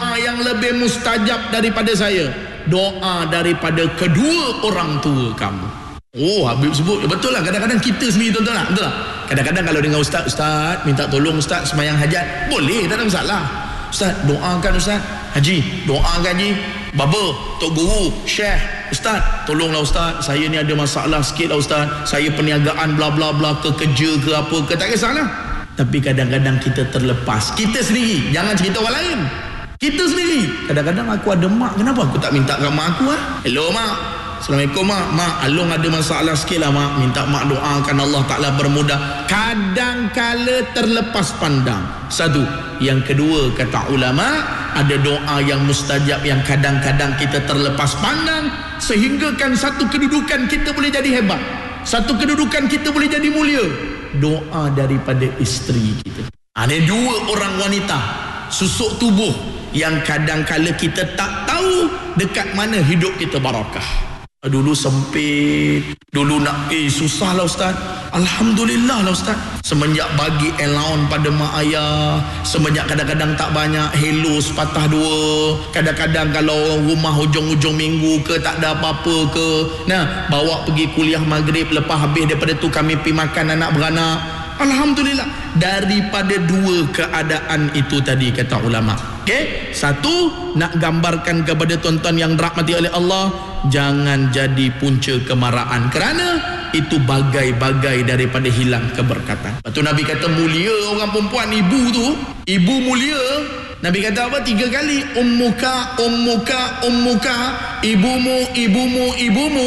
doa yang lebih mustajab daripada saya? Doa daripada kedua orang tua kamu. Oh, Habib sebut betul lah. Kadang-kadang kita sendiri, tuan-tuan tak? Betul lah. Kadang-kadang kalau dengan ustaz minta tolong ustaz sembahyang hajat, boleh, tak ada masalah. Ustaz doakan ustaz, haji doakan haji, baba, tok guru, syekh, ustaz tolonglah ustaz, saya ni ada masalah sikit lah ustaz, saya perniagaan bla bla bla ke kerja ke apa ke, tak kisahlah. Tapi kadang-kadang kita terlepas, kita sendiri, jangan cerita orang lain, kita sendiri. Kadang-kadang aku ada mak, kenapa aku tak minta kat mak aku? Hello mak, Assalamualaikum mak, Along ada masalah sikit lah mak, minta mak doakan Allah Ta'ala bermudah. Kadang-kala terlepas pandang. Satu. Yang kedua, kata ulama, ada doa yang mustajab yang kadang-kadang kita terlepas pandang, sehingga kan satu kedudukan kita boleh jadi hebat, satu kedudukan kita boleh jadi mulia. Doa daripada isteri kita. Ada dua orang wanita susuk tubuh yang kadang-kala kita tak tahu dekat mana hidup kita barakah. Dulu sempit, dulu nak susah lah ustaz. Alhamdulillah lah ustaz, semenjak bagi allowance pada mak ayah, semenjak kadang-kadang tak banyak, hello sepatah dua, kadang-kadang kalau rumah hujung-hujung minggu ke tak ada apa-apa ke, nah bawa pergi kuliah maghrib, lepas habis daripada tu kami pergi makan anak beranak. Alhamdulillah. Daripada dua keadaan itu tadi, kata ulama, okay? Satu, nak gambarkan kepada tuan-tuan yang dirahmati oleh Allah, jangan jadi punca kemarahan, kerana itu bagai-bagai daripada hilang keberkatan. Lepas tu Nabi kata mulia orang perempuan, ibu tu, ibu mulia. Nabi kata apa? 3 kali. Ummuka, ummuka, ummuka, ibumu, ibumu, ibumu.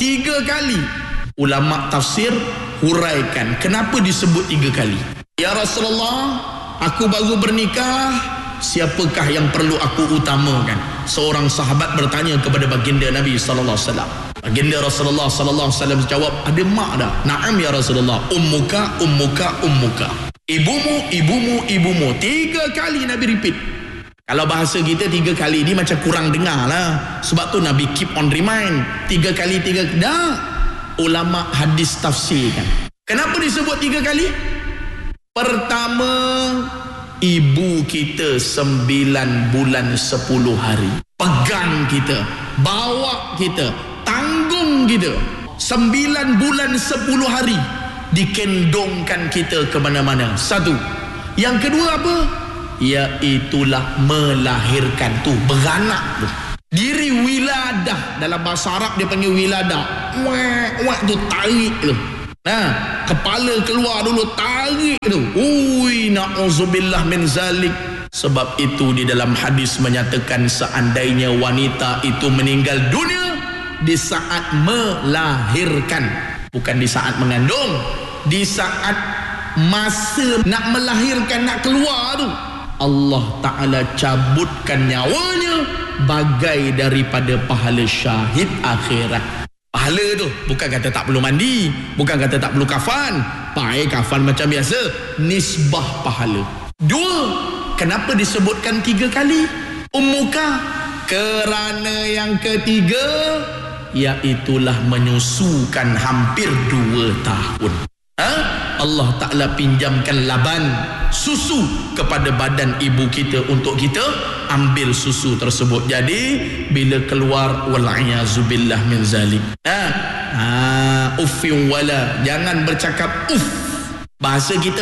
3 kali. Ulama tafsir huraikan kenapa disebut 3 kali. Ya Rasulullah, aku baru bernikah, siapakah yang perlu aku utamakan? Seorang sahabat bertanya kepada baginda Nabi sallallahu alaihi wasallam. Baginda Rasulullah sallallahu alaihi wasallam jawab, ada mak dah. Naam ya Rasulullah. Ummuka, ummuka, ummuka. Ibumu, ibumu, ibumu. 3 kali Nabi repeat. Kalau bahasa kita 3 kali ni macam kurang dengar lah. Sebab tu Nabi keep on remind. 3 kali, 3 dah. Ulama hadis tafsirkan. Kenapa disebut 3 kali? Pertama, ibu kita 9 bulan 10 hari. Pegang kita, bawa kita, tanggung kita. 9 bulan 10 hari dikendongkan kita ke mana-mana. Satu. Yang kedua apa? Iaitulah melahirkan tu, beranak tu. Diri wiladah, dalam bahasa Arab dia panggil wiladah. Wak tu tarik tu. Nah, kepala keluar dulu, tarik tu. Ui, na'udzubillah min zalik. Sebab itu di dalam hadis menyatakan seandainya wanita itu meninggal dunia di saat melahirkan, bukan di saat mengandung, di saat masa nak melahirkan, nak keluar tu, Allah Ta'ala cabutkan nyawanya bagai daripada pahala syahid akhirat. Pahala tu bukan kata tak perlu mandi, bukan kata tak perlu kafan, pakai kafan macam biasa, nisbah pahala. 2, kenapa disebutkan 3 kali ummuka? Kerana yang ketiga, iaitulah menyusukan hampir 2 tahun. Allah Ta'ala pinjamkan laban susu kepada badan ibu kita untuk kita ambil susu tersebut. Jadi bila keluar, wal'iyazubillah min zalik, uffin wala, jangan bercakap uff. Bahasa kita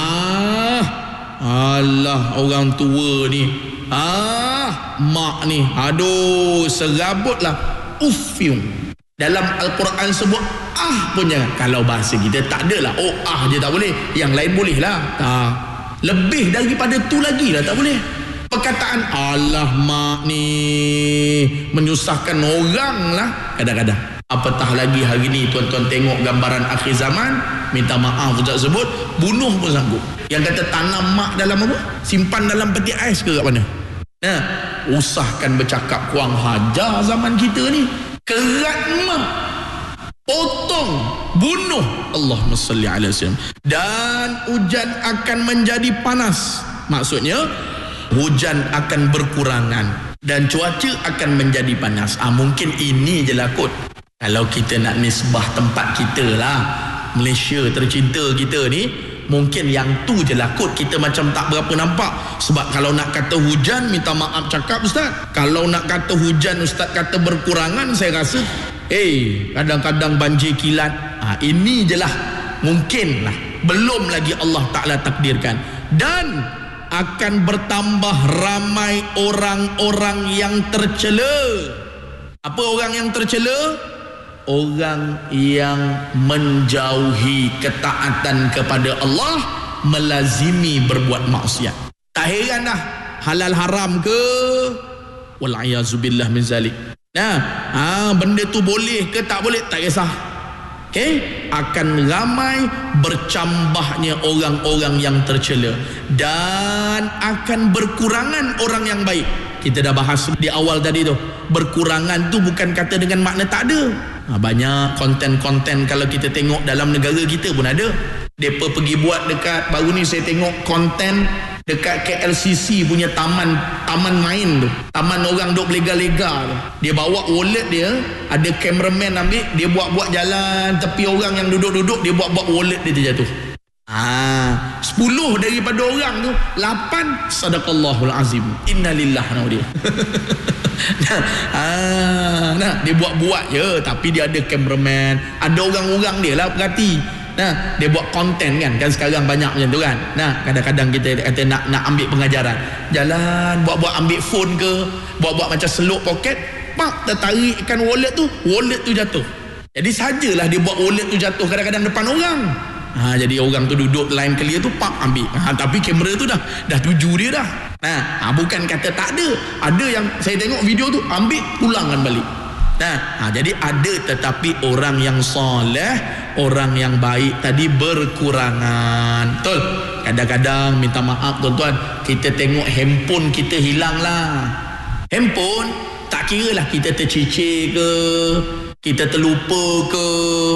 alah orang tua ni, mak ni, aduh serabutlah, uffin. Dalam Al-Quran sebut pun jangan. Kalau bahasa kita tak adalah, je tak boleh, yang lain boleh lah. Lebih daripada tu lagi lah tak boleh. Perkataan alah mak ni menyusahkan orang lah kadang-kadang. Apatah lagi hari ni tuan-tuan tengok gambaran akhir zaman, minta maaf tak sebut, bunuh pun sanggup. Yang kata tanam mak dalam apa? Simpan dalam peti ais ke kat mana? Usahkan bercakap kurang hajar zaman kita ni. Kerat mak, potong, bunuh. Allahumma salli ala sayyidina. Dan hujan akan menjadi panas. Maksudnya hujan akan berkurangan dan cuaca akan menjadi panas. Mungkin ini je lah kot. Kalau kita nak nisbah tempat kita lah, Malaysia tercinta kita ni, Mungkin yang tu je lah kot kita macam tak berapa nampak. Sebab kalau nak kata hujan, minta maaf cakap Ustaz, kalau nak kata hujan Ustaz kata berkurangan, saya rasa kadang-kadang banjir kilat. Ini je lah mungkin lah, belum lagi Allah Ta'ala takdirkan. Dan akan bertambah ramai orang-orang yang tercela. Apa orang yang tercela? Orang yang menjauhi ketaatan kepada Allah, melazimi berbuat maksiat. Tak heran dah, halal haram ke, wal'ayazubillah min zalik. Benda tu boleh ke tak boleh, tak kisah. Akan ramai bercambahnya orang-orang yang tercela, dan akan berkurangan orang yang baik. Kita dah bahas di awal tadi tu, berkurangan tu bukan kata dengan makna tak ada. Banyak konten-konten kalau kita tengok dalam negara kita pun ada. Mereka pergi buat dekat, baru ni saya tengok konten dekat KLCC punya taman main tu, taman orang duk lega-lega tu. Dia bawa wallet dia, ada cameraman ambil, dia buat-buat jalan tepi orang yang duduk-duduk, dia buat-buat wallet dia terjatuh. 10 daripada orang tu, 8 sadaqallahul azim, innalillah dia. Dia buat-buat je, tapi dia ada cameraman, ada orang-orang dia lah perhati. Dia buat konten kan sekarang banyak macam tu kan. Kadang-kadang kita kata nak ambil pengajaran, jalan buat-buat ambil phone ke, buat-buat macam seluk poket, tertarikkan wallet tu jatuh. Jadi sajalah dia buat wallet tu jatuh kadang-kadang depan orang. Jadi orang tu duduk line clear tu, ambil. Tapi kamera tu dah tuju dia dah. Bukan kata tak ada. Ada yang saya tengok video tu, ambil pulangkan balik. Jadi ada, tetapi orang yang soleh, orang yang baik tadi berkurangan. Betul? Kadang-kadang minta maaf tuan-tuan, kita tengok handphone kita hilang lah. Handphone tak kira lah kita tercicir ke, kita terlupa ke.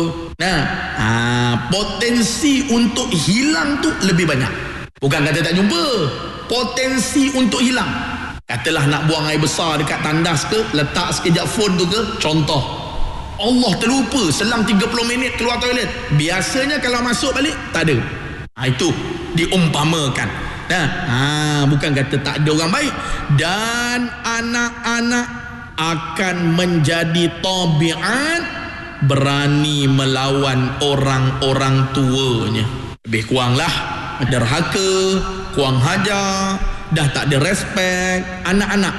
Potensi untuk hilang tu lebih banyak. Bukan kata tak jumpa, potensi untuk hilang. Katalah nak buang air besar dekat tandas ke, letak sekejap phone tu ke, contoh, Allah terlupa, selang 30 minit keluar toilet. Biasanya kalau masuk balik tak ada. Itu diumpamakan. Bukan kata tak ada orang baik. Dan anak-anak akan menjadi tabiat berani melawan orang-orang tuanya. Lebih kuranglah derhaka, kurang hajar, dah tak ada respect anak-anak.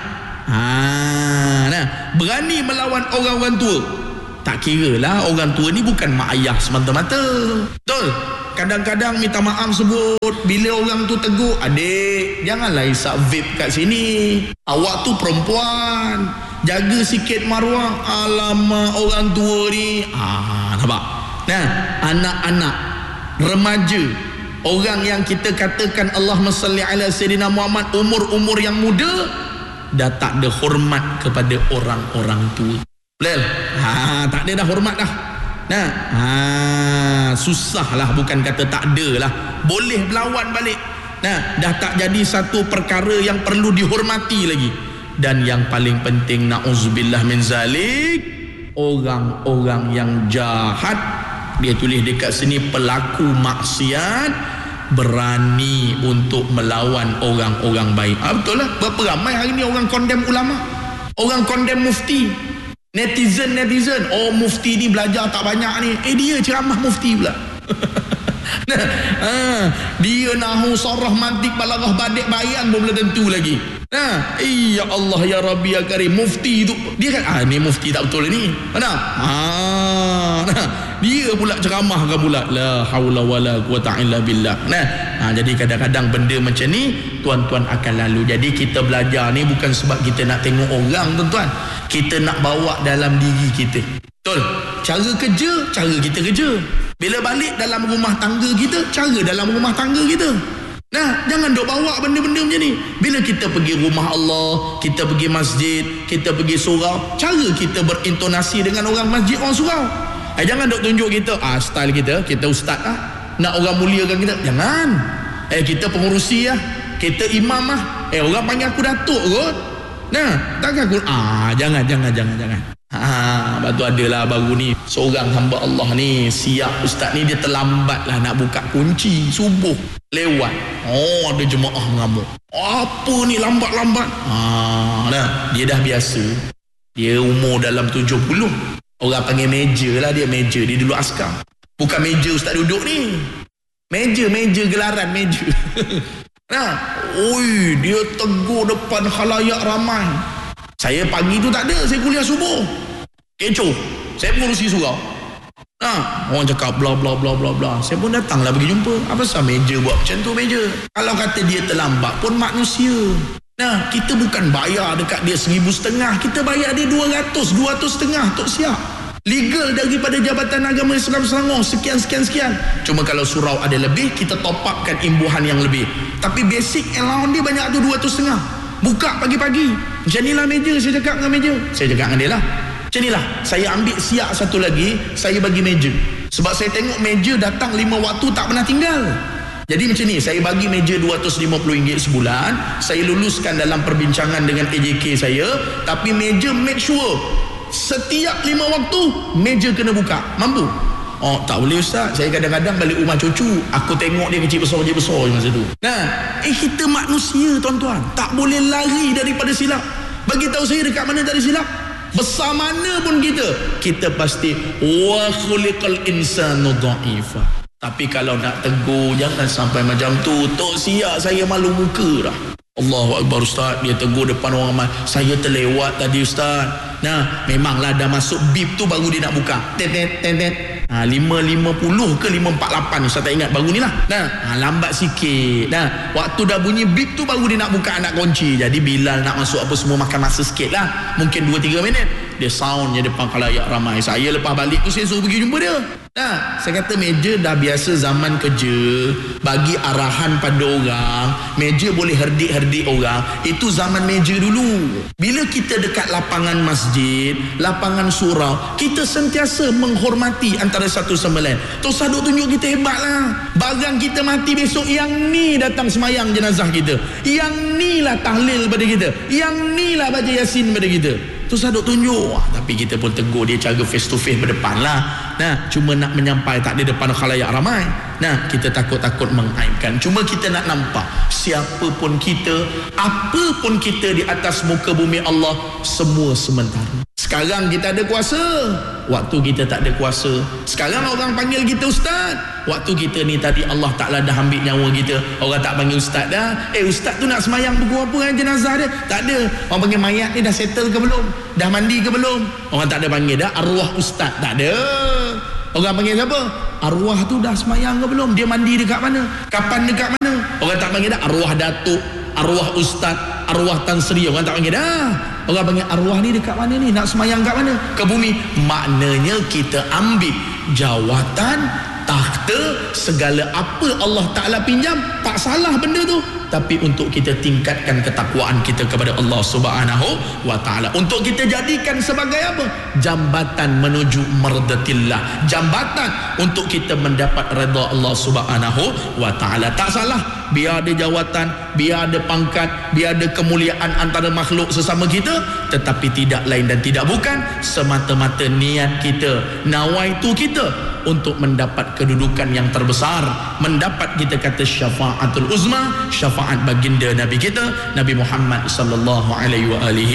Berani melawan orang-orang tua. Tak kira lah orang tua ni bukan mak ayah semata-mata. Betul? Kadang-kadang minta maaf sebut, bila orang tu tegur, adik janganlah isap vape kat sini, awak tu perempuan, jaga sikit maruah. Alamak, orang tua ni. Nampak? Anak-anak, remaja, orang yang kita katakan Allahumma salli ala Sayyidina Muhammad, umur-umur yang muda, dah tak ada hormat kepada orang-orang tua. Boleh? Tak ada dah hormat dah. Susahlah, bukan kata tak ada lah, boleh berlawan balik. Dah tak jadi satu perkara yang perlu dihormati lagi. Dan yang paling penting, na'udzubillah min zalik, orang-orang yang jahat, dia tulis dekat sini, pelaku maksiat berani untuk melawan orang-orang baik. Betul lah, berapa ramai hari ni orang condemn ulama, orang condemn mufti, netizen, mufti ni belajar tak banyak ni. Dia ceramah mufti pula. Dia nahu sarah mantik balaghah badik bayan pun belum tentu lagi. Ya Allah ya Rabbi ya Karim, mufti tu dia kan ni mufti tak betul ni. Mana? Dia pula ceramah kan pula, la haula wala quwata illa billah. Jadi kadang-kadang benda macam ni tuan-tuan akan lalu. Jadi kita belajar ni bukan sebab kita nak tengok orang tuan-tuan, kita nak bawa dalam diri kita. Betul? Cara kerja, cara kita kerja. Bila balik dalam rumah tangga kita, cara dalam rumah tangga kita. Jangan duk bawa benda-benda macam ni. Bila kita pergi rumah Allah, kita pergi masjid, kita pergi surau, cara kita berintonasi dengan orang masjid, orang surau. Jangan duk tunjuk kita style kita ustaz lah, nak orang muliakan kita. Jangan. Kita pengurusi lah, kita imam lah, orang panggil aku datuk kot. Takkan aku jangan. Lepas tu adalah baru ni seorang hamba Allah ni, siap ustaz ni, dia terlambat lah nak buka kunci subuh lewat. Oh, ada jemaah mengamuk, apa ni lambat-lambat. Nah, dia dah biasa. Dia umur dalam 70. Orang panggil meja lah dia, meja. Dia dulu askar. Bukan meja ustaz duduk ni. Meja gelaran meja. Nah, oi, dia tegur depan khalayak ramai. Saya pagi tu tak ada, saya kuliah subuh. Kecoh. Saya mengurusi surau. Orang cakap bla bla bla bla bla. Saya pun datanglah pergi jumpa. Apa sebab meja buat macam tu meja? Kalau kata dia terlambat pun manusia. Nah, kita bukan bayar dekat dia 1,500, kita bayar dia 200,500 untuk siap. Legal daripada Jabatan Agama Islam Selangor, sekian. Cuma kalau surau ada lebih, kita top upkan imbuhan yang lebih. Tapi basic allowance dia banyak tu 200,500. Buka pagi-pagi. Macam inilah meja, saya cakap dengan meja. Saya cakap dengan dia lah. Macam inilah, saya ambil siap satu lagi, saya bagi meja. Sebab saya tengok meja datang 5 waktu tak pernah tinggal. Jadi macam ni, saya bagi meja RM250 sebulan, saya luluskan dalam perbincangan dengan AJK saya, tapi meja make sure setiap 5 waktu meja kena buka. Mampu? Oh, tak boleh ustaz, saya kadang-kadang balik rumah cucu, aku tengok dia kecil besar masa tu. Nah, kita manusia tuan-tuan, tak boleh lari daripada silap. Bagi tahu saya dekat mana tak ada silap. Besar mana pun kita pasti wa khuliqal insanu dha'ifa. Tapi kalau nak tegur, jangan sampai macam tu. Tok siap saya malu muka dah. Allahu Akbar ustaz, dia tegur depan orang ramai. Saya terlewat tadi ustaz. Nah, memanglah dah masuk bip tu baru dia nak buka. Tet. 5.50 ke 5.48 ustaz tak ingat, baru ni lah. Nah, lambat sikit. Nah, waktu dah bunyi bip tu baru dia nak buka anak kunci. Jadi Bilal nak masuk apa semua makan masa sikit lah. Mungkin 2-3 minit. Dia soundnya depan khalayak ramai. Saya lepas balik tu saya suruh pergi jumpa dia. Nah, saya kata meja dah biasa zaman kerja, bagi arahan pada orang, meja boleh herdik-herdik orang. Itu zaman meja dulu. Bila kita dekat lapangan masjid, lapangan surau, kita sentiasa menghormati antara satu sama lain. Tok Saduk tunjuk kita hebat lah. Barang kita mati besok, yang ni datang semayang jenazah kita, yang ni lah tahlil pada kita, yang ni lah baca Yasin pada kita. Tu Saduk tunjuk. Tapi kita pun tegur dia cara face to face berdepan lah. Nah, cuma nak menyampai tak ada depan khalayak ramai. Nah, kita takut-takut mengaibkan. Cuma kita nak nampak siapa pun kita, apa pun kita di atas muka bumi Allah, semua sementara. Sekarang kita ada kuasa, waktu kita tak ada kuasa. Sekarang orang panggil kita ustaz, waktu kita ni tadi Allah Ta'ala dah ambil nyawa kita. Orang tak panggil ustaz dah. Ustaz tu nak semayang pukul apa dengan jenazah dia? Tak ada. Orang panggil mayat ni dah settle ke belum? Dah mandi ke belum? Orang tak ada panggil dah arwah ustaz. Tak ada. Orang panggil siapa? Arwah tu dah semayang ke belum? Dia mandi dekat mana? Kapan dekat mana? Orang tak panggil dah arwah datuk, arwah ustaz, arwah Tan Sri. Orang tak panggil dah. Orang panggil arwah ni dekat mana ni? Nak semayang kat mana? Ke bumi. Maknanya kita ambil jawatan, takhta, segala apa Allah Ta'ala pinjam. Tak salah benda tu, tapi untuk kita tingkatkan ketakwaan kita kepada Allah Subhanahu wa Ta'ala, untuk kita jadikan sebagai apa? Jambatan menuju mardatillah, jambatan untuk kita mendapat redha Allah Subhanahu wa Ta'ala. Tak salah, biar ada jawatan, biar ada pangkat, biar ada kemuliaan antara makhluk sesama kita, tetapi tidak lain dan tidak bukan semata-mata niat kita, nawaitu kita untuk mendapat kedudukan yang terbesar, mendapat kita kata syafaatul uzma, syafaat baginda Nabi kita Nabi Muhammad sallallahu alaihi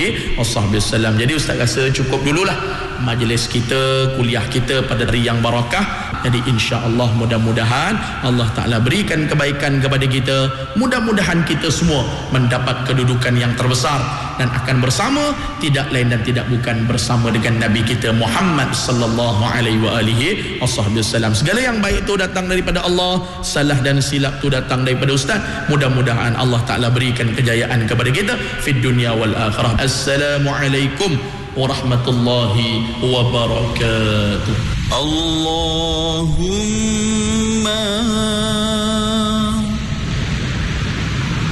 wasallam. Jadi ustaz rasa cukup dululah majlis kita, kuliah kita pada hari yang barakah. Jadi insya-Allah mudah-mudahan Allah Ta'ala berikan kebaikan kepada kita. Mudah-mudahan kita semua mendapat kedudukan yang terbesar dan akan bersama, tidak lain dan tidak bukan bersama dengan Nabi kita Muhammad sallallahu alaihi wasallam. Segala yang baik itu datang daripada Allah, salah dan silap itu datang daripada ustaz. Mudah-mudahan Allah Ta'ala berikan kejayaan kepada kita fid dunya wal akhirah. Assalamualaikum warahmatullahi wabarakatuh. Allahumma